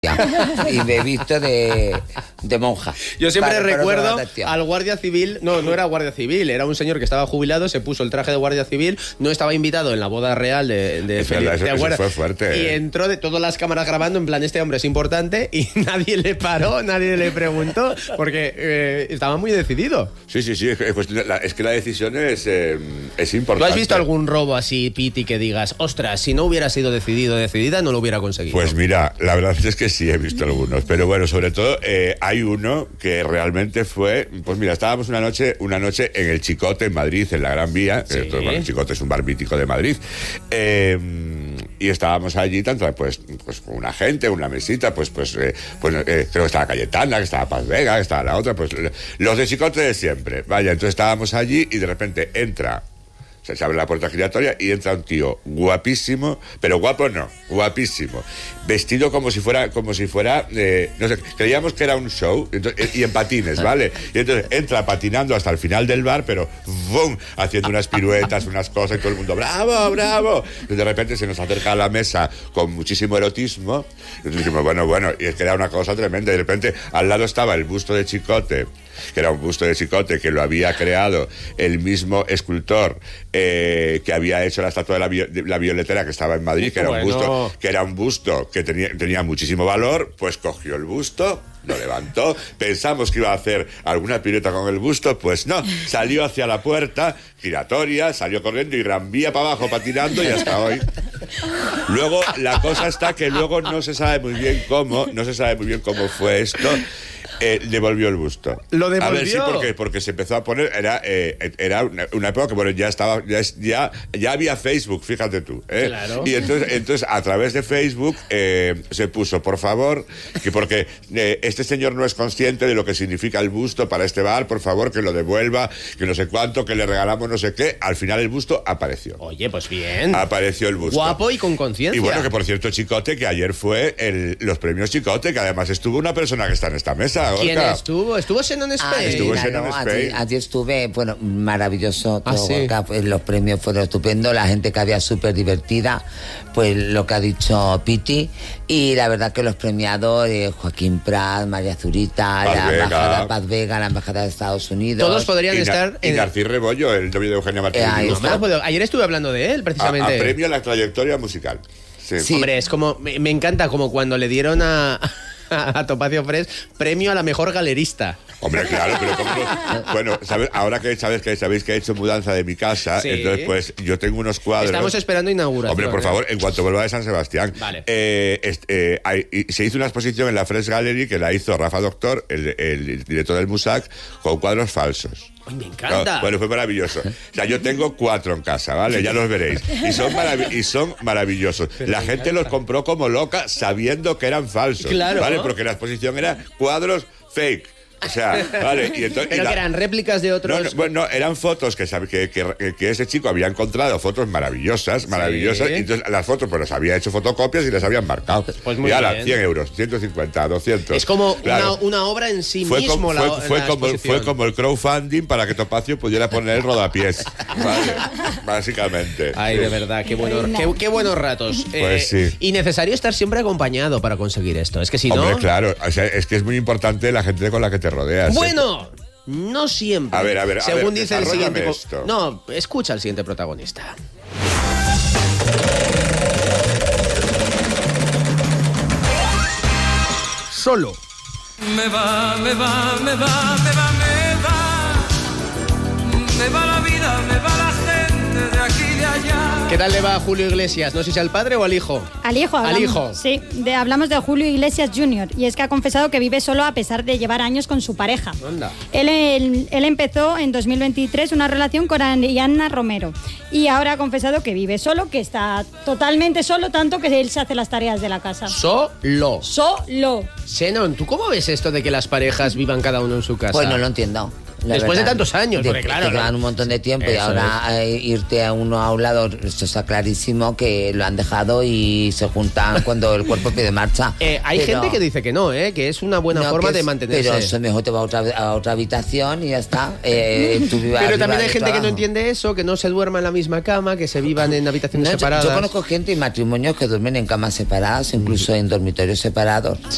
y me he visto de monja. Yo siempre recuerdo al guardia civil, no era guardia civil, era un señor que estaba jubilado, se puso el traje de guardia civil, no estaba invitado en la boda real de Felipe. Eso fue fuerte. Y entró de todas las cámaras grabando, en plan, este hombre es importante, y nadie le paró, nadie le preguntó, porque estaba muy decidido. Sí, pues es que la decisión es importante. ¿Tú has visto algún robo así, Piti, que digas, ostras, si no hubiera sido decidida, no lo hubiera conseguido? Pues mira, la verdad es que sí he visto algunos, pero bueno, sobre todo hay uno que realmente fue, pues mira, estábamos una noche en el Chicote en Madrid, en la Gran Vía. Sí. Bueno, el Chicote es un bar mítico de Madrid, y estábamos allí tanto pues con una gente, una mesita, creo que estaba Cayetana, que estaba Paz Vega, que estaba la otra, pues los de Chicote de siempre. Vaya, entonces estábamos allí y de repente se abre la puerta giratoria y entra un tío guapísimo, pero guapo no, guapísimo, vestido como si fuera, no sé, creíamos que era un show, y en patines, ¿vale? Y entonces entra patinando hasta el final del bar, pero ¡bum!, haciendo unas piruetas, unas cosas, y todo el mundo ¡bravo, bravo! Y de repente se nos acerca a la mesa con muchísimo erotismo, y dijimos, bueno, y es que era una cosa tremenda, y de repente al lado estaba el busto de Chicote, que era un busto de Chicote que lo había creado el mismo escultor que había hecho la estatua de la Violetera, que estaba en Madrid, que era un busto que tenía muchísimo valor. Pues cogió el busto, lo levantó, pensamos que iba a hacer alguna pirueta con el busto, pues no, salió hacia la puerta giratoria, salió corriendo y Gran Vía para abajo patinando, y hasta hoy. Luego la cosa está que luego no se sabe muy bien cómo fue esto. Devolvió el busto. ¿Lo devolvió? A ver, sí, porque se empezó a poner, era una época que, bueno, ya había Facebook, fíjate tú, ¿eh? Claro. Y entonces a través de Facebook se puso, por favor, que porque este señor no es consciente de lo que significa el busto para este bar, por favor, que lo devuelva, que no sé cuánto, que le regalamos no sé qué. Al final el busto apareció. Oye, pues bien. Apareció el busto. Guapo y con conciencia. Y bueno, que por cierto, Chicote, que ayer fue los premios Chicote, que además estuvo una persona que está en esta mesa. ¿Quién estuvo? ¿Estuvo Shannon Spain? Estuvo Shannon Spain. Allí estuve, bueno, maravilloso todo. ¿Sí? Acá, pues, los premios fueron estupendos, la gente que había súper divertida, pues lo que ha dicho Piti, y la verdad que los premiados, Joaquín Prat, María Zurita, Paz Vega, la embajada de Estados Unidos. Todos podrían estar y García Rebollo, el novio de Eugenia Martínez. Ayer estuve hablando de él, precisamente. A premio a la trayectoria musical. Sí. Hombre, es como, me encanta como cuando le dieron a Topacio Fresh premio a la mejor galerista. Hombre, claro, pero bueno, ahora que sabéis que he hecho mudanza de mi casa, sí. Entonces pues yo tengo unos cuadros. Estamos esperando inauguración. Hombre, por favor, en cuanto vuelva de San Sebastián. Vale. Se hizo una exposición en la Fresh Gallery que la hizo Rafa Doctor, el director del Musac, con cuadros falsos. Ay, me encanta. No, bueno, fue maravilloso. O sea, yo tengo 4 en casa, ¿vale? Ya los veréis. Y son maravillosos. La gente los compró como loca sabiendo que eran falsos. Claro. ¿Vale? Porque la exposición era cuadros fake. O sea, vale. Y entonces, pero que eran réplicas de otros. No, eran fotos que ese chico había encontrado, fotos maravillosas. Sí. Y entonces las fotos, pues las había hecho fotocopias y las habían marcado. Pues muy y ahora, bien. 100 euros, 150, 200. Es como claro. una obra en sí fue mismo. Fue como el crowdfunding para que Topacio pudiera poner el rodapiés. Vale, básicamente. Ay, sí. de verdad, qué buenos ratos. Pues sí. Y necesario estar siempre acompañado para conseguir esto. Es que si no. Hombre, claro, o sea, es que es muy importante la gente con la que te rodeas. Bueno, no siempre. A ver, según dice el siguiente. Esto. No, escucha al siguiente protagonista. Solo. Me va la vida, me va la gente de aquí y de allá. ¿Qué tal le va a Julio Iglesias? No sé si al padre o al hijo. Al hijo. Al hijo. Sí, hablamos de Julio Iglesias Jr. Y es que ha confesado que vive solo a pesar de llevar años con su pareja. Anda. Él empezó en 2023 una relación con Ariana Romero. Y ahora ha confesado que vive solo, que está totalmente solo, tanto que él se hace las tareas de la casa. Solo. Shannon, ¿tú cómo ves esto de que las parejas vivan cada uno en su casa? Pues no lo entiendo. Después de tantos años, porque claro. Que llevan un montón de tiempo y ahora irte a uno a un lado, esto está clarísimo que lo han dejado y se juntan cuando el cuerpo pide marcha. Hay gente que dice que no, que es una buena forma de mantenerse. Pero eso mejor te va a otra habitación y ya está. Pero también hay gente que no entiende eso, que no se duerma en la misma cama, que se vivan en habitaciones separadas. Yo conozco gente y matrimonios que duermen en camas separadas, incluso en dormitorios separados.